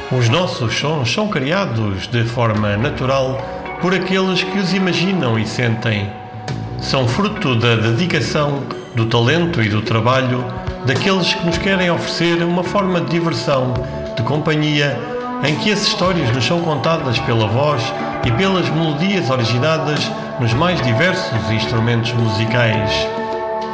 Os nossos sons são criados de forma natural por aqueles que os imaginam e sentem. São fruto da dedicação, do talento e do trabalho daqueles que nos querem oferecer uma forma de diversão, de companhia, em que as histórias nos são contadas pela voz e pelas melodias originadas nos mais diversos instrumentos musicais.